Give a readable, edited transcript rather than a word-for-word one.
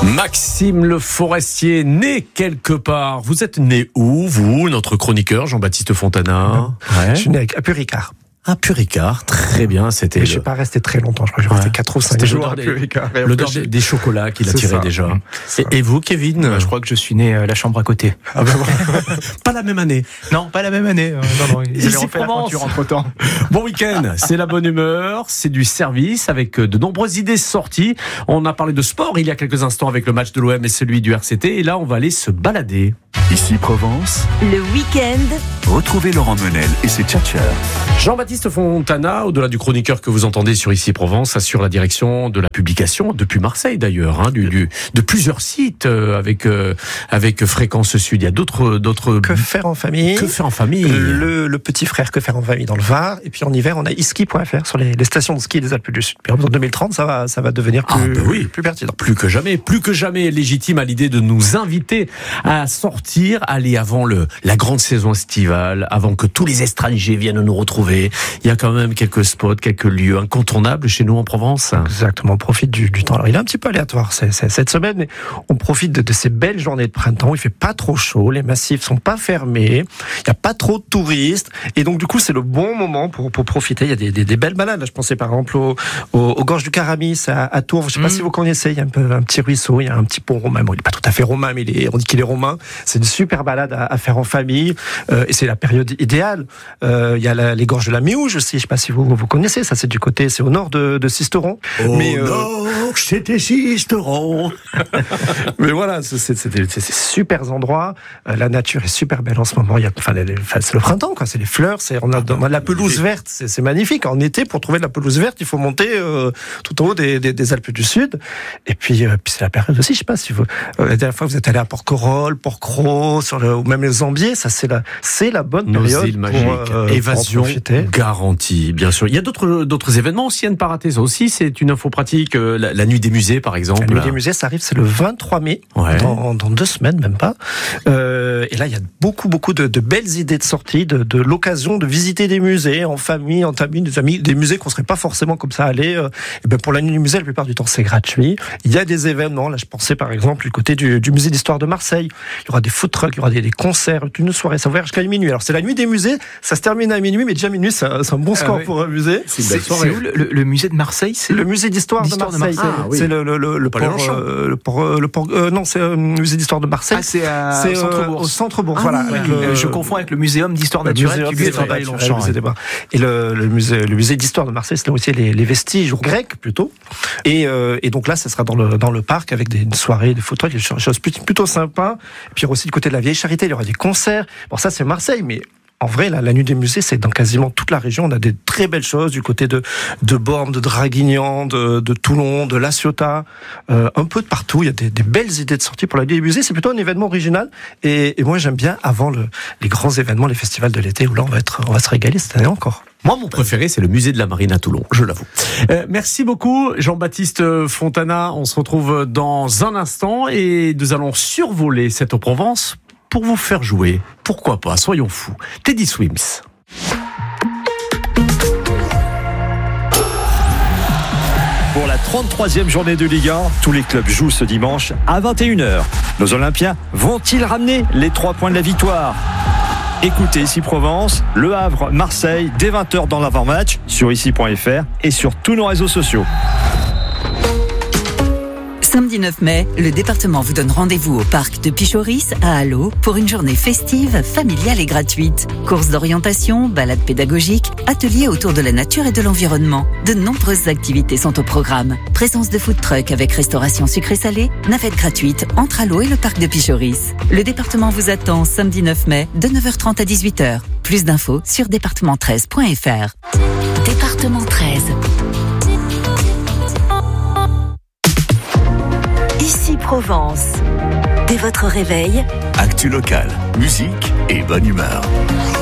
Maxime Le Forestier, né quelque part. Vous êtes né où, vous, notre chroniqueur Jean-Baptiste Fontana? Je suis né à Puricard. À Puricard, très bien. C'était. Mais je ne suis pas resté très longtemps, je crois que j'ai resté 4 ou 5 jours à Puricard. L'odeur des chocolats qu'il attirait déjà. Et vous, Kevin? Je crois que je suis né à la chambre à côté. Ah ben voilà. Pas la même année. Non, pas la même année. Non, ils avaient refait la peinture entre-temps. Bon week-end, c'est la bonne humeur, c'est du service avec de nombreuses idées sorties. On a parlé de sport il y a quelques instants avec le match de l'OM et celui du RCT. Et là, on va aller se balader. Ici Provence, le week-end. Retrouvez Laurent Menel et ses tchatcheurs. Jean-Baptiste Fontana, au-delà du chroniqueur que vous entendez sur Ici Provence, assure la direction de la publication, depuis Marseille d'ailleurs, de plusieurs sites avec Fréquence Sud. Il y a d'autres. Que faire en famille. Que faire en famille. Le petit frère Que faire en famille dans le Var. Et puis en hiver, on a iski.fr sur les stations de ski des Alpes du Sud. Puis en 2030, ça va devenir plus pertinent. Plus que jamais légitime à l'idée de nous inviter à sortir, aller avant la grande saison estivale, avant que tous les étrangers viennent nous retrouver. Il y a quand même quelques spots, quelques lieux incontournables chez nous en Provence. Exactement, on profite du temps. Alors il est un petit peu aléatoire cette semaine, mais on profite de ces belles journées de printemps. Il fait pas trop chaud, les massifs sont pas fermés, il y a pas trop de touristes, et donc du coup c'est le bon moment pour profiter. Il y a des belles balades. Là, je pensais par exemple aux gorges du Caramis à Tours. Je sais pas si vous connaissez. Il y a un petit ruisseau, il y a un petit pont romain. Bon, il est pas tout à fait romain, mais on dit qu'il est romain. C'est une super balade à faire en famille, et c'est la période idéale. Il y a les gorges de la Méouge aussi. Je sais pas si vous connaissez. Ça, c'est au nord de Sisteron. Nord, c'était Sisteron. Mais voilà, c'est des super endroits. La nature est super belle en ce moment. C'est le printemps, quoi. C'est les fleurs. On a de la pelouse verte. C'est magnifique. En été, pour trouver de la pelouse verte, il faut monter tout en haut des Alpes du Sud. Et puis c'est la période aussi. Je sais pas si la dernière fois vous êtes allé à Porquerolles, Porquerolles, ou même les Zambiers. Ça, c'est la bonne période. Nos îles magiques. Évasion garantie, bien sûr. Il y a d'autres événements aussi à ne pas rater. Ça aussi, c'est une info pratique. La nuit des musées, par exemple. La nuit des musées, ça arrive, c'est le 23 mai, dans 2 semaines, même pas. Et là, il y a beaucoup de belles idées de sortie, de l'occasion de visiter des musées en famille, en famille, des amis, des musées qu'on serait pas forcément comme ça aller. Et ben pour la nuit du musée, la plupart du temps, c'est gratuit. Il y a des événements. Là, je pensais par exemple du côté du musée d'histoire de Marseille. Il y aura des food trucks, il y aura des concerts, une soirée. Ça va jusqu'à minuit. Alors c'est la nuit des musées. Ça se termine à minuit, mais déjà minuit, c'est un bon score pour un musée. C'est où le musée de Marseille? C'est le musée d'histoire de Marseille. C'est le port. Non, c'est le musée d'histoire de Marseille. C'est au Centre-Bourg. Voilà. Je confonds avec le muséum d'histoire naturelle qui est à Longchamp. Et le musée d'histoire de Marseille, c'est là aussi les vestiges grecs plutôt. Et donc là, ça sera dans le parc avec des soirées, des photos, des choses plutôt sympas. Et puis aussi du côté de la Vieille Charité, il y aura des concerts. Bon, ça c'est Marseille, mais en vrai, la nuit des musées, c'est dans quasiment toute la région. On a des très belles choses du côté de Bormes, de Draguignan, de Toulon, de La Ciotat, un peu de partout. Il y a des belles idées de sortie pour la nuit des musées. C'est plutôt un événement original. Et moi, j'aime bien avant les grands événements, les festivals de l'été, où là, on va se régaler cette année encore. Moi, mon préféré, c'est le musée de la Marine à Toulon, je l'avoue. Merci beaucoup, Jean-Baptiste Fontana. On se retrouve dans un instant et nous allons survoler cette Provence pour vous faire jouer, pourquoi pas, soyons fous, Teddy Swims. Pour la 33e journée de Ligue 1, tous les clubs jouent ce dimanche à 21h. Nos Olympiens vont-ils ramener les 3 points de la victoire ? Écoutez Ici Provence, Le Havre, Marseille, dès 20h dans l'avant-match, sur ici.fr et sur tous nos réseaux sociaux. Samedi 9 mai, le département vous donne rendez-vous au parc de Pichoris à Allo pour une journée festive, familiale et gratuite. Courses d'orientation, balades pédagogiques, ateliers autour de la nature et de l'environnement. De nombreuses activités sont au programme. Présence de food truck avec restauration sucrée-salée, navette gratuite entre Allo et le parc de Pichoris. Le département vous attend samedi 9 mai de 9h30 à 18h. Plus d'infos sur département13.fr. Département 13. Ici Provence. Dès votre réveil, Actu locale, musique et bonne humeur.